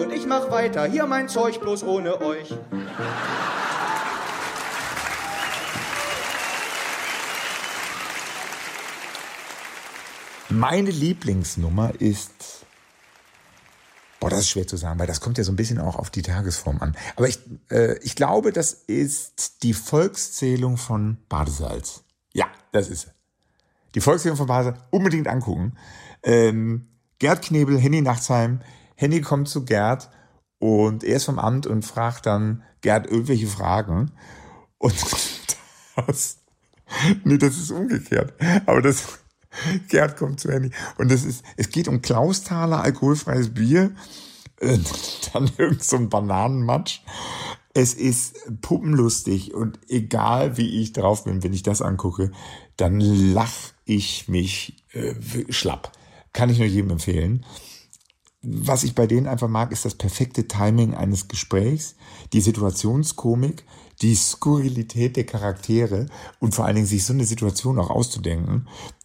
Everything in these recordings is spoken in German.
Und ich mach weiter, hier mein Zeug, bloß ohne euch. Meine Lieblingsnummer ist... das ist schwer zu sagen, weil das kommt ja so ein bisschen auch auf die Tagesform an. Aber ich glaube, das ist die Volkszählung von Badesalz. Ja, das ist sie. Die Volkszählung von Badesalz unbedingt angucken. Gerd Knebel, Henny Nachtsheim. Henny kommt zu Gerd und er ist vom Amt und fragt dann Gerd irgendwelche Fragen. Und das ist umgekehrt. Aber Gerd kommt zu Henny und es geht um Klausthaler, alkoholfreies Bier, dann irgend so ein Bananenmatsch. Es ist puppenlustig und egal wie ich drauf bin, wenn ich das angucke, dann lach ich mich schlapp. Kann ich nur jedem empfehlen. Was ich bei denen einfach mag, ist das perfekte Timing eines Gesprächs, die Situationskomik, die Skurrilität der Charaktere und vor allen Dingen sich so eine Situation auch auszudenken.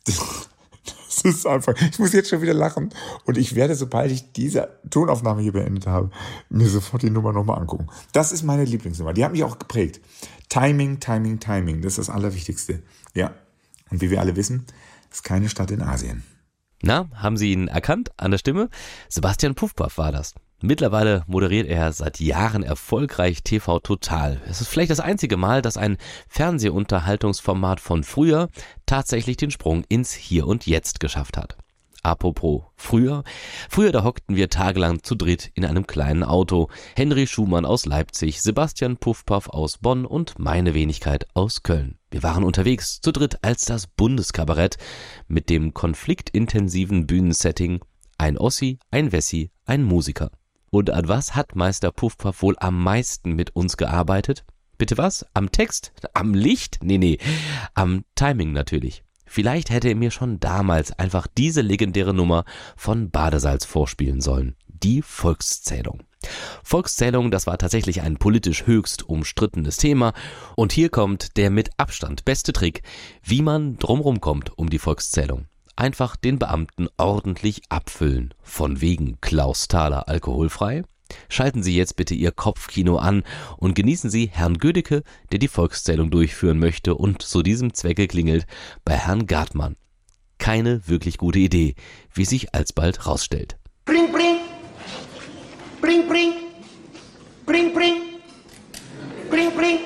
Das ist einfach, ich muss jetzt schon wieder lachen und ich werde, sobald ich diese Tonaufnahme hier beendet habe, mir sofort die Nummer nochmal angucken. Das ist meine Lieblingsnummer, die hat mich auch geprägt. Timing, Timing, Timing, das ist das Allerwichtigste. Ja, und wie wir alle wissen, ist keine Stadt in Asien. Na, haben Sie ihn erkannt an der Stimme? Sebastian Puffpaff war das. Mittlerweile moderiert er seit Jahren erfolgreich TV Total. Es ist vielleicht das einzige Mal, dass ein Fernsehunterhaltungsformat von früher tatsächlich den Sprung ins Hier und Jetzt geschafft hat. Apropos früher da hockten wir tagelang zu dritt in einem kleinen Auto. Henry Schumann aus Leipzig, Sebastian Puffpaff aus Bonn und meine Wenigkeit aus Köln. Wir waren unterwegs zu dritt als das Bundeskabarett mit dem konfliktintensiven Bühnensetting ein Ossi, ein Wessi, ein Musiker. Und an was hat Meister Puffpaff wohl am meisten mit uns gearbeitet? Bitte was? Am Text? Am Licht? Nee, am Timing natürlich. Vielleicht hätte er mir schon damals einfach diese legendäre Nummer von Badesalz vorspielen sollen. Die Volkszählung. Volkszählung, das war tatsächlich ein politisch höchst umstrittenes Thema. Und hier kommt der mit Abstand beste Trick, wie man drumrum kommt um die Volkszählung. Einfach den Beamten ordentlich abfüllen. Von wegen Klausthaler alkoholfrei. Schalten Sie jetzt bitte Ihr Kopfkino an und genießen Sie Herrn Gödecke, der die Volkszählung durchführen möchte und zu diesem Zwecke klingelt bei Herrn Gartmann. Keine wirklich gute Idee, wie sich alsbald rausstellt. Bring, bring. Bring, bring. Bring, bring. Bring, bring.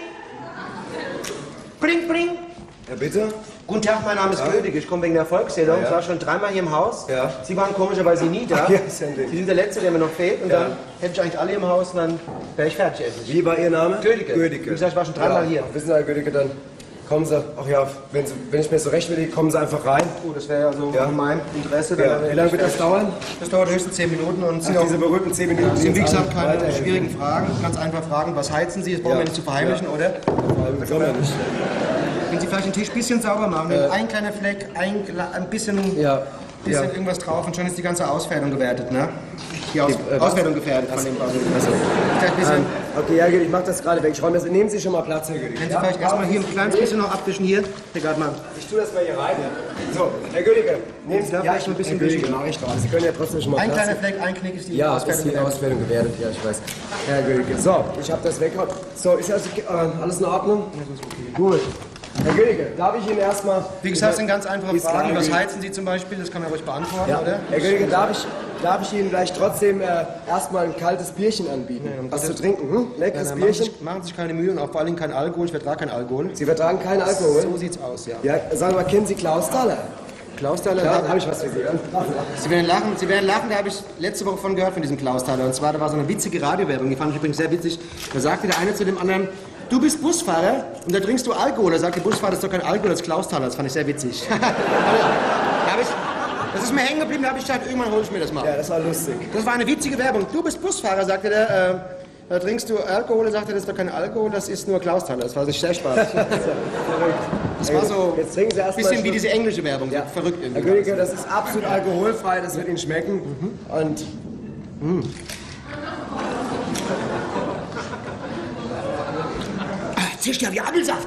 Bring, bring. Ja, bitte? Guten Tag, mein Name ist Gödecke. Ich komme wegen der Volkszählung. Ich war schon dreimal hier im Haus. Ja. Sie waren komischerweise nie da. Ja, ist ja ein Ding. Sie sind der Letzte, der mir noch fehlt. Und dann hätte ich eigentlich alle im Haus und dann wäre ich fertig endlich. Wie war Ihr Name? Gödecke. Gödecke. Wie gesagt, ich war schon dreimal hier. Wissen Sie, Herr Gödecke, dann kommen Sie, wenn ich mir so recht will, kommen Sie einfach rein. Oh, das wäre ja so in meinem Interesse. Ja. Wie lange wird das dauern? Das dauert höchstens 10 Minuten. Und sind diese berühmten 10 Minuten. sind wie gesagt keine schwierigen Fragen. Ganz einfach Fragen, was heizen Sie? Das brauchen wir nicht zu verheimlichen, oder? Das können wir nicht. Wenn Sie vielleicht den Tisch ein bisschen sauber machen, ein kleiner Fleck, ein bisschen irgendwas drauf und schon ist die ganze Auswertung gewertet, ne? Die Auswertung gefährdet von dem Bau. Okay, Herr Gödecke, ich mach das gerade weg. Ich räume das. Nehmen Sie schon mal Platz, Herr Gödecke. Können Sie vielleicht erstmal hier ein kleines bisschen noch abwischen hier? Herr Gartmann. Ich tue das mal hier rein. So, Herr Gödecke, nehmen Sie vielleicht ein bisschen Gödecke, mach ich doch. Sie können ja trotzdem schon mal ein Platz kleiner Fleck, ein Knick ist die Ja, Auswertung ist die Auswertung gewertet, ja, ich weiß. Herr Gödecke, so, ich habe das weg. So, ist also alles in Ordnung? Ja, das ist okay. Gut. Herr Gödecke, darf ich Ihnen erstmal... Wie gesagt, das sind ganz einfache Fragen. Was heizen Sie zum Beispiel? Das kann man ruhig beantworten, oder? Herr Gödecke, darf ich Ihnen vielleicht trotzdem erstmal ein kaltes Bierchen anbieten? Was zu trinken? Leckeres Bierchen? Machen Sie sich keine Mühe und auch vor allem kein Alkohol. Ich vertrage keinen Alkohol. Sie vertragen keinen Alkohol? So sieht's aus, ja. Ja, sagen wir mal, kennen Sie Klausthaler? Klausthaler? Ja, habe ich was für Sie. Sie werden lachen, da habe ich letzte Woche von gehört, von diesem Klausthaler. Und zwar, da war so eine witzige Radiowerbung, die fand ich übrigens sehr witzig. Da sagte der eine zu dem anderen, du bist Busfahrer und da trinkst du Alkohol. Da sagt der Busfahrer, das ist doch kein Alkohol, das ist Klausthaler. Das fand ich sehr witzig. Das ist mir hängen geblieben, da habe ich gedacht, irgendwann hole ich mir das mal. Ja, das war lustig. Das war eine witzige Werbung. Du bist Busfahrer, sagte der. Da trinkst du Alkohol, da sagte er, das ist doch kein Alkohol, das ist nur Klausthaler. Das war sich sehr spaßig. Das war so ein bisschen wie diese englische Werbung, ja. Verrückt irgendwie. Herr Gödecke, das ist absolut alkoholfrei, das wird Ihnen schmecken. Und zischt ja wie Apfelsaft.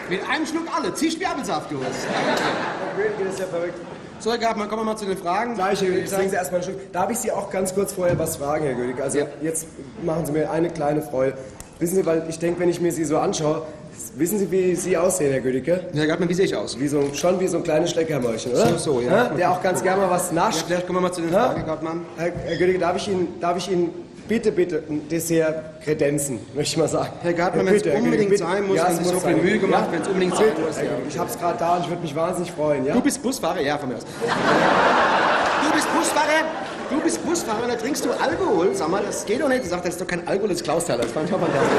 Mit einem Schluck alle. Ziehst wie Apfelsaft, du. Herr Gödicke, das ist ja verrückt. So, Herr Gartmann, kommen wir mal zu den Fragen. Gleich, Herr Gödicke, trinken Sie erstmal einen Schluck. Darf ich Sie auch ganz kurz vorher was fragen, Herr Gödicke? Also jetzt machen Sie mir eine kleine Freude. Wissen Sie, weil ich denke, wenn ich mir Sie so anschaue, wissen Sie, wie Sie aussehen, Herr Gödicke? Herr Gartmann, wie sehe ich aus? Schon wie so ein kleines Schleckermäulchen, oder? So, ja. Der auch ganz gerne mal was nascht. Ja, vielleicht kommen wir mal zu den Fragen, Herr Gartmann. Herr Gödicke, darf ich Ihnen bitte ein Dessert kredenzen, möchte ich mal sagen. Herr Gartmann, wenn es unbedingt sein muss, dann ist so viel Mühe gemacht, wenn es unbedingt sein muss. Ja. Ich hab's gerade da und ich würde mich wahnsinnig freuen, ja? Du bist Busfahrer? Ja, von mir aus. Du bist Busfahrer und da trinkst du Alkohol? Sag mal, das geht doch nicht. Du sagst, das ist doch kein Alkohol, das ist Klausthaler. Das fand ich auch fantastisch.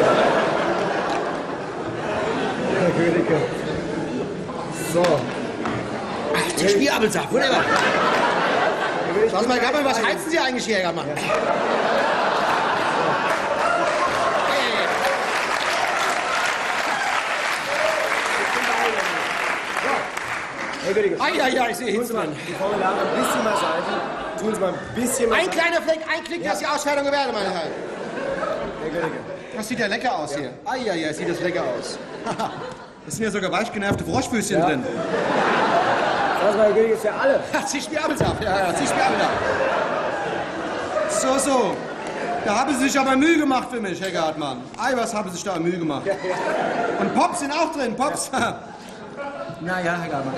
Herr Gödicke. So. Alter, Spielapfelsaft, wunderbar. Sag mal, Gartmann, was heizen Sie eigentlich hier, Gartmann? Herr Gödicke. Ja, ich sehe Hitze. Die Formulare ein bisschen beiseite. Tun Sie mal ein bisschen Ein kleiner Fleck, ein Klick, das ist die Ausscheidung gewährt, meine Herren. Herr Gödicke. Das sieht ja lecker aus hier. Ja, sieht das lecker aus. Das sind ja sogar weichgenervte Froschfüßchen drin. Das war Herr Gödicke für alle. Zieh Spielapfelsaft. Ja, zieh Spielapfelsaft. So. Da haben Sie sich aber Mühe gemacht für mich, Herr Gartmann. Was haben Sie sich da Mühe gemacht? Und Pops sind auch drin, Pops. Na ja, Herr Gartmann.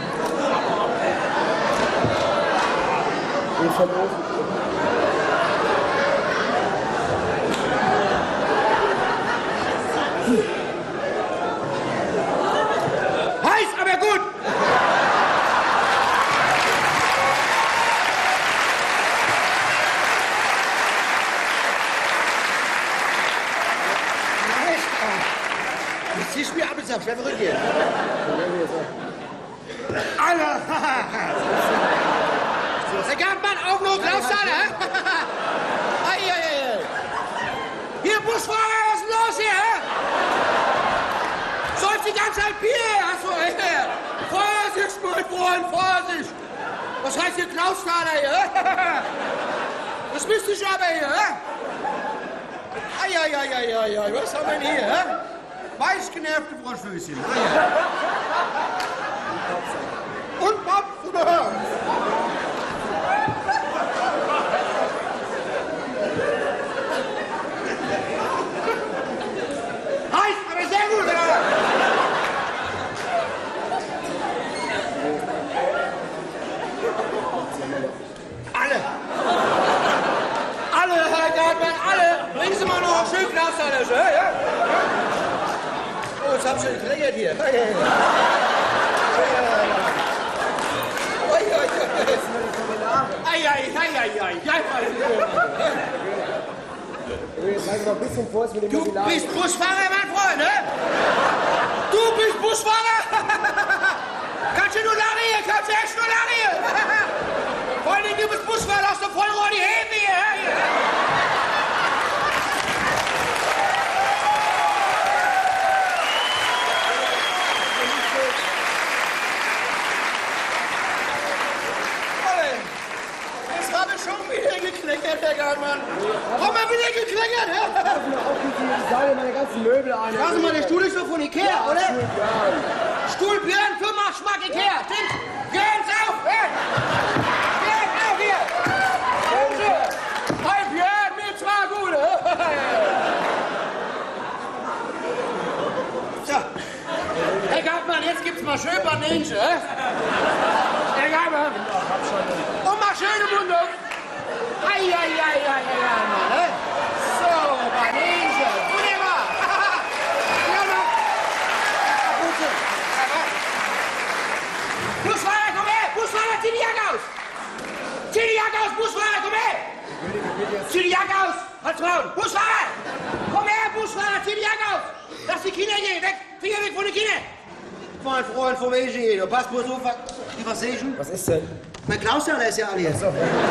Heiß, aber gut. Jetzt ziehst du mir Apfelsaft, wer verrückt hier? Alter! Herr Gartmann, auch noch Klausthaler, hä? Hier, Busfahrer, was ist denn los hier, hä? Säuft die ganze Zeit Bier, hast du recht, hä? Vorsicht, mein Freund, Vorsicht! Was heißt hier Klausthaler hier, hä? Das müsste ich aber hier, hä? Was haben wir denn hier, hä? Weichgenervte Froschfüßchen. Und Bob. Heiß, aber sehr gut, oder? Alle, Herr Gartmann, alle. Bringen Sie mal noch schön Klausthaler, ja? Oh, jetzt haben Sie gekleckert hier. Du bist Busfahrer, mein Freund, ne? Du bist Busfahrer? Kannst du nur lange hier, kannst du echt nur lange hier? Vor allem, du bist Busfahrer, hast du Vollrohr die Hände hier. Schon wieder gekleckert, Herr Gartmann. Haben wir wieder gekleckert, hä? Ich sammle meine ganzen Möbel ein. Lass mal, der Stuhl ist doch von Ikea, oder? Stuhl Björn, 85 Mark Ikea. Stimmt? Björn, auf, hä? Björn, auf hier. Hi, Björn, mir zwar gut, So. Herr Gartmann, jetzt gibt's mal schön Banange, hä? Herr Gartmann. Und mal schöne Mundung. Mann, hä? So, Banange. Wunderbar. Ja, noch. Gute. Busfahrer, komm her. Busfahrer, zieh die Jacke aus. Zieh die Jacke aus, Busfahrer, komm her. Zieh die Jacke aus. Halt's Maul. Busfahrer. Komm her, Busfahrer, zieh die Jacke aus. Lass die Kinder gehen. Weg. Finger weg von den Kindern. Mein Freund, von welcher hier? Du passt bloß auf. Was sehe ich? Was ist denn? Mein Klausthaler ist ja alle hier.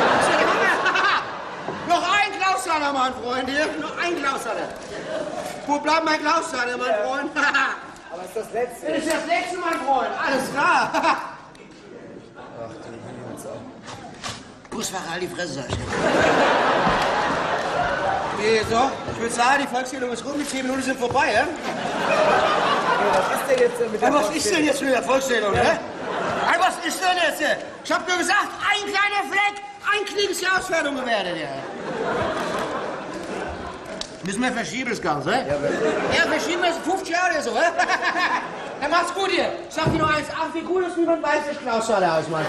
Noch ein Klausthaler, mein Freund, hier. Noch ein Klausthaler. Wo bleibt mein Klausthaler, mein Freund? Aber ist das letzte? Das ist das letzte, mein Freund. Alles klar. Ach du Himmelsau. Busfahrer, halt die Fresse, sag ich. Okay, so. Ich würde sagen, die Volkszählung ist rum. Die 10 Minuten sind vorbei, ja? Was ist denn jetzt mit der Was ist denn jetzt mit der Volkszählung, ne? Was ist denn jetzt? Ich hab nur gesagt, ein kleiner Fleck, ein Knicks Ausfärdung gewertet, ja. Müssen wir verschieben das Ganze, Ja, verschieben wir es 50 Jahre oder so, Dann macht's gut hier. Ich sag dir nur eins, ach, wie gut ist wie man weiß, wie Klaus Schaller ausmacht.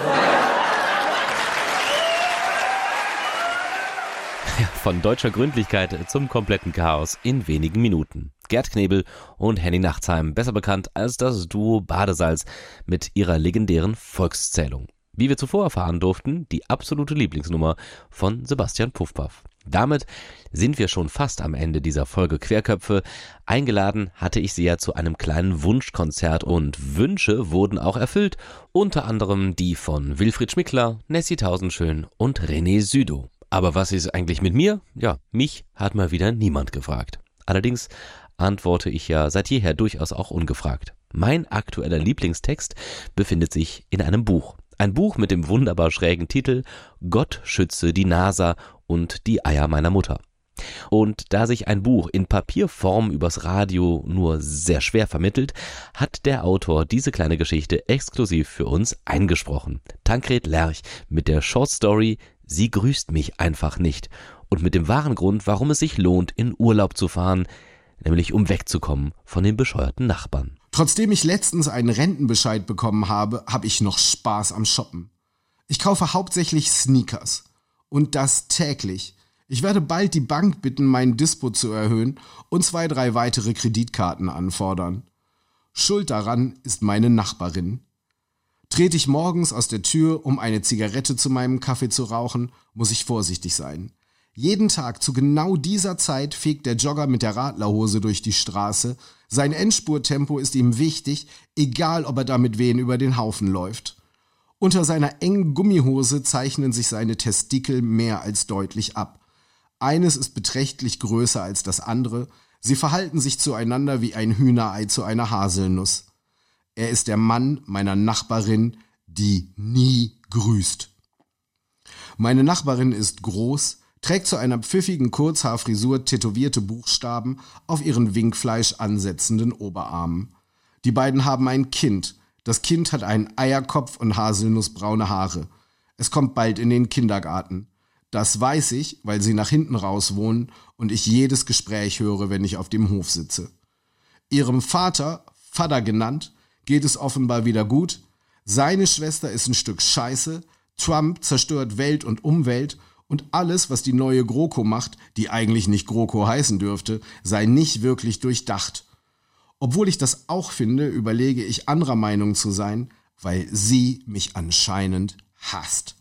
Von deutscher Gründlichkeit zum kompletten Chaos in wenigen Minuten. Gerd Knebel und Henning Nachtsheim, besser bekannt als das Duo Badesalz mit ihrer legendären Volkszählung. Wie wir zuvor erfahren durften, die absolute Lieblingsnummer von Sebastian Puffpaff. Damit sind wir schon fast am Ende dieser Folge Querköpfe. Eingeladen hatte ich sie ja zu einem kleinen Wunschkonzert und Wünsche wurden auch erfüllt. Unter anderem die von Wilfried Schmickler, Nessie Tausendschön und René Südow. Aber was ist eigentlich mit mir? Ja, mich hat mal wieder niemand gefragt. Allerdings antworte ich ja seit jeher durchaus auch ungefragt. Mein aktueller Lieblingstext befindet sich in einem Buch. Ein Buch mit dem wunderbar schrägen Titel Gott schütze die NASA und die Eier meiner Mutter. Und da sich ein Buch in Papierform übers Radio nur sehr schwer vermittelt, hat der Autor diese kleine Geschichte exklusiv für uns eingesprochen. Tankred Lerch mit der Shortstory Sie grüßt mich einfach nicht und mit dem wahren Grund, warum es sich lohnt, in Urlaub zu fahren, nämlich um wegzukommen von den bescheuerten Nachbarn. Trotzdem ich letztens einen Rentenbescheid bekommen habe, habe ich noch Spaß am Shoppen. Ich kaufe hauptsächlich Sneakers. Und das täglich. Ich werde bald die Bank bitten, mein Dispo zu erhöhen und 2, 3 weitere Kreditkarten anfordern. Schuld daran ist meine Nachbarin. Trete ich morgens aus der Tür, um eine Zigarette zu meinem Kaffee zu rauchen, muss ich vorsichtig sein. Jeden Tag zu genau dieser Zeit fegt der Jogger mit der Radlerhose durch die Straße. Sein Endspurtempo ist ihm wichtig, egal ob er damit wen über den Haufen läuft. Unter seiner engen Gummihose zeichnen sich seine Testikel mehr als deutlich ab. Eines ist beträchtlich größer als das andere. Sie verhalten sich zueinander wie ein Hühnerei zu einer Haselnuss. Er ist der Mann meiner Nachbarin, die nie grüßt. Meine Nachbarin ist groß, trägt zu einer pfiffigen Kurzhaarfrisur tätowierte Buchstaben auf ihren Winkfleisch ansetzenden Oberarmen. Die beiden haben ein Kind. Das Kind hat einen Eierkopf und haselnussbraune Haare. Es kommt bald in den Kindergarten. Das weiß ich, weil sie nach hinten raus wohnen und ich jedes Gespräch höre, wenn ich auf dem Hof sitze. Ihrem Vater, Vater genannt, geht es offenbar wieder gut. Seine Schwester ist ein Stück Scheiße. Trump zerstört Welt und Umwelt. Und alles, was die neue GroKo macht, die eigentlich nicht GroKo heißen dürfte, sei nicht wirklich durchdacht. Obwohl ich das auch finde, überlege ich anderer Meinung zu sein, weil sie mich anscheinend hasst.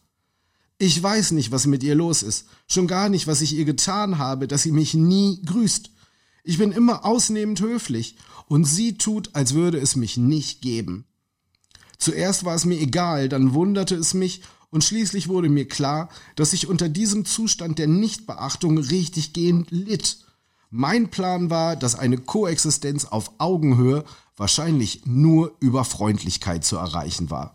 Ich weiß nicht, was mit ihr los ist, schon gar nicht, was ich ihr getan habe, dass sie mich nie grüßt. Ich bin immer ausnehmend höflich und sie tut, als würde es mich nicht geben. Zuerst war es mir egal, dann wunderte es mich und schließlich wurde mir klar, dass ich unter diesem Zustand der Nichtbeachtung richtiggehend litt. Mein Plan war, dass eine Koexistenz auf Augenhöhe wahrscheinlich nur über Freundlichkeit zu erreichen war.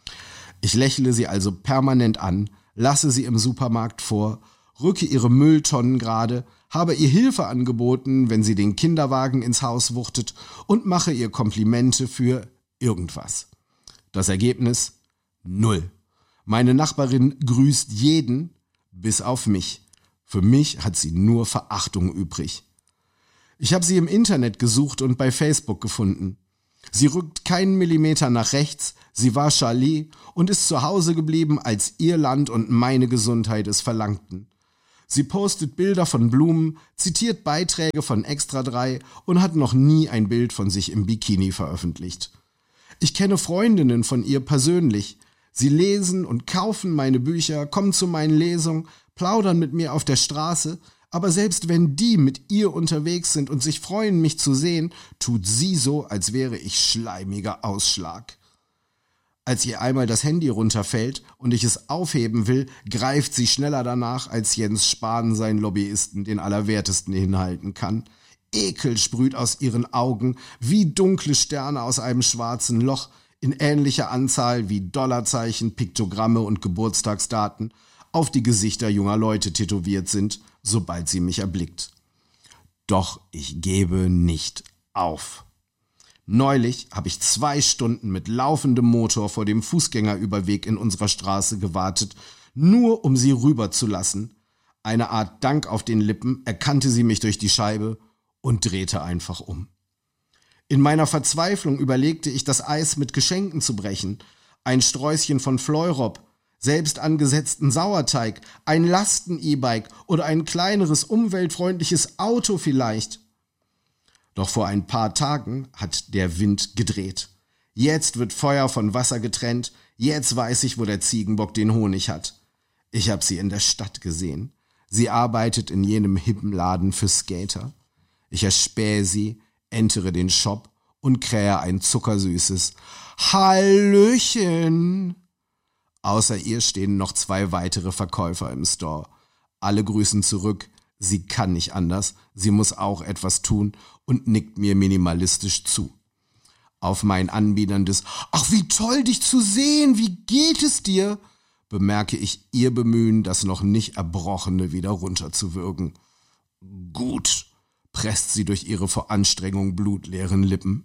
Ich lächle sie also permanent an, lasse sie im Supermarkt vor, rücke ihre Mülltonnen gerade, habe ihr Hilfe angeboten, wenn sie den Kinderwagen ins Haus wuchtet und mache ihr Komplimente für irgendwas. Das Ergebnis? 0. Meine Nachbarin grüßt jeden, bis auf mich. Für mich hat sie nur Verachtung übrig. Ich habe sie im Internet gesucht und bei Facebook gefunden. Sie rückt keinen Millimeter nach rechts, sie war Charlie und ist zu Hause geblieben, als ihr Land und meine Gesundheit es verlangten. Sie postet Bilder von Blumen, zitiert Beiträge von Extra 3 und hat noch nie ein Bild von sich im Bikini veröffentlicht. Ich kenne Freundinnen von ihr persönlich. Sie lesen und kaufen meine Bücher, kommen zu meinen Lesungen, plaudern mit mir auf der Straße, aber selbst wenn die mit ihr unterwegs sind und sich freuen, mich zu sehen, tut sie so, als wäre ich schleimiger Ausschlag. Als ihr einmal das Handy runterfällt und ich es aufheben will, greift sie schneller danach, als Jens Spahn seinen Lobbyisten den Allerwertesten hinhalten kann. Ekel sprüht aus ihren Augen wie dunkle Sterne aus einem schwarzen Loch in ähnlicher Anzahl wie Dollarzeichen, Piktogramme und Geburtstagsdaten auf die Gesichter junger Leute tätowiert sind, sobald sie mich erblickt. Doch ich gebe nicht auf. Neulich habe ich 2 Stunden mit laufendem Motor vor dem Fußgängerüberweg in unserer Straße gewartet, nur um sie rüberzulassen. Eine Art Dank auf den Lippen erkannte sie mich durch die Scheibe und drehte einfach um. In meiner Verzweiflung überlegte ich, das Eis mit Geschenken zu brechen. Ein Sträußchen von Fleurop, selbst angesetzten Sauerteig, ein Lasten-E-Bike oder ein kleineres, umweltfreundliches Auto vielleicht. Doch vor ein paar Tagen hat der Wind gedreht. Jetzt wird Feuer von Wasser getrennt, jetzt weiß ich, wo der Ziegenbock den Honig hat. Ich habe sie in der Stadt gesehen. Sie arbeitet in jenem hippen Laden für Skater. Ich erspähe sie, entere den Shop und krähe ein zuckersüßes Hallöchen. Außer ihr stehen noch 2 weitere Verkäufer im Store. Alle grüßen zurück. Sie kann nicht anders, sie muss auch etwas tun und nickt mir minimalistisch zu. Auf mein anbiederndes »Ach, wie toll, dich zu sehen, wie geht es dir?« bemerke ich ihr Bemühen, das noch nicht Erbrochene wieder runterzuwürgen. »Gut«, presst sie durch ihre vor Anstrengung blutleeren Lippen.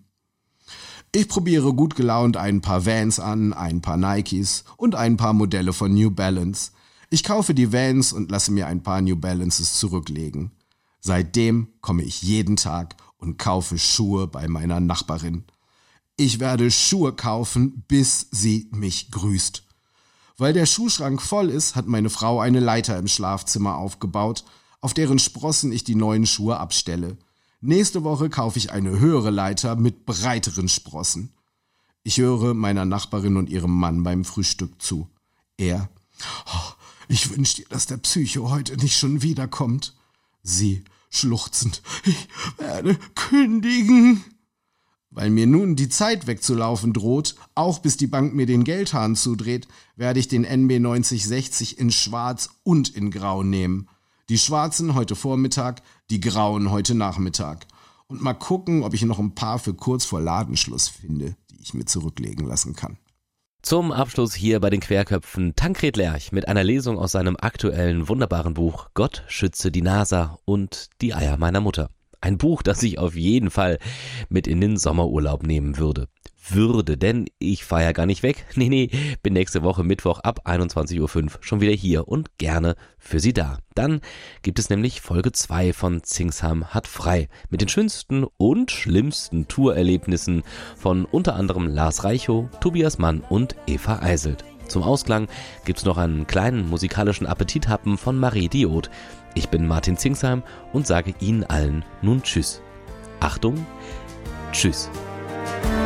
Ich probiere gut gelaunt ein paar Vans an, ein paar Nikes und ein paar Modelle von New Balance. Ich kaufe die Vans und lasse mir ein paar New Balances zurücklegen. Seitdem komme ich jeden Tag und kaufe Schuhe bei meiner Nachbarin. Ich werde Schuhe kaufen, bis sie mich grüßt. Weil der Schuhschrank voll ist, hat meine Frau eine Leiter im Schlafzimmer aufgebaut, auf deren Sprossen ich die neuen Schuhe abstelle. Nächste Woche kaufe ich eine höhere Leiter mit breiteren Sprossen. Ich höre meiner Nachbarin und ihrem Mann beim Frühstück zu. Er: »Oh, ich wünsch dir, dass der Psycho heute nicht schon wiederkommt.« Sie schluchzend: »Ich werde kündigen.« Weil mir nun die Zeit wegzulaufen droht, auch bis die Bank mir den Geldhahn zudreht, werde ich den NB 9060 in Schwarz und in Grau nehmen. Die Schwarzen heute Vormittag, die Grauen heute Nachmittag. Und mal gucken, ob ich noch ein paar für kurz vor Ladenschluss finde, die ich mir zurücklegen lassen kann. Zum Abschluss hier bei den Querköpfen Tancred Lerch mit einer Lesung aus seinem aktuellen wunderbaren Buch Gott schütze die NASA und die Eier meiner Mutter. Ein Buch, das ich auf jeden Fall mit in den Sommerurlaub nehmen würde, denn ich fahre ja gar nicht weg. Nee, bin nächste Woche Mittwoch ab 21.05 Uhr schon wieder hier und gerne für Sie da. Dann gibt es nämlich Folge 2 von Zingsheim hat frei mit den schönsten und schlimmsten Tourerlebnissen von unter anderem Lars Reichow, Tobias Mann und Eva Eiselt. Zum Ausklang gibt's noch einen kleinen musikalischen Appetithappen von Marie Diot. Ich bin Martin Zingsheim und sage Ihnen allen nun Tschüss. Achtung, Tschüss.